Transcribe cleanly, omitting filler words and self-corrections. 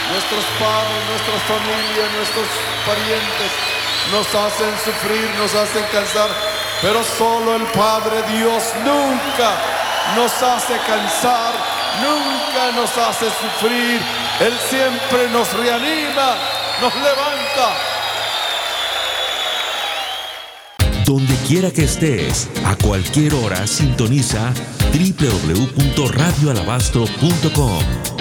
Nuestros padres, nuestras familias, nuestros parientes nos hacen sufrir, nos hacen cansar, pero solo el Padre Dios nunca nos hace cansar, nunca nos hace sufrir. Él siempre nos reanima, nos levanta. Donde quiera que estés, a cualquier hora, sintoniza www.radioalabastro.com.